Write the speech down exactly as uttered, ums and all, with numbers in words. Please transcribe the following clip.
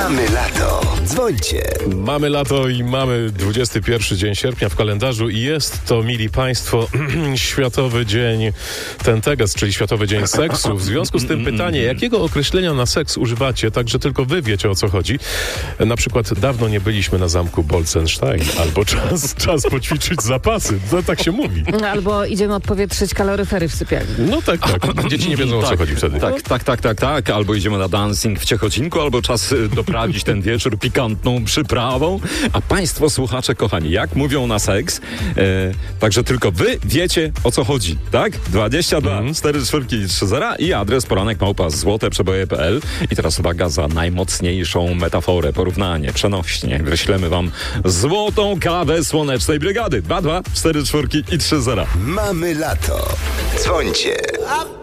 Mamy lato. Dzwońcie. Mamy lato i mamy dwudziesty pierwszy dzień sierpnia w kalendarzu i jest to, mili Państwo, Światowy Dzień Tenteges, czyli Światowy Dzień Seksu. W związku z tym pytanie, jakiego określenia na seks używacie, tak że tylko wy wiecie, o co chodzi? Na przykład dawno nie byliśmy na zamku Bolzenstein, albo czas, czas poćwiczyć zapasy. To tak się mówi. Albo idziemy odpowietrzyć kaloryfery w sypialni. No tak, tak. Dzieci nie wiedzą, o co tak, chodzi wtedy. Tak, tak, tak, tak, tak. Albo idziemy na dancing w Ciechocinku, albo czas y, doprawić ten wieczór pikantną przyprawą. A państwo słuchacze, kochani, jak mówią na seks, e, także tylko wy wiecie, o co chodzi, tak? dwadzieścia dwa, cztery czwórki i trzy zera i adres poranek małpa złote przeboje kropka p l. I teraz uwaga za najmocniejszą metaforę, porównanie, przenośnie. Wyślemy wam złotą kawę Słonecznej Brygady. dwa dwa, cztery czwórki i trzy zera. Mamy lato. Dzwońcie.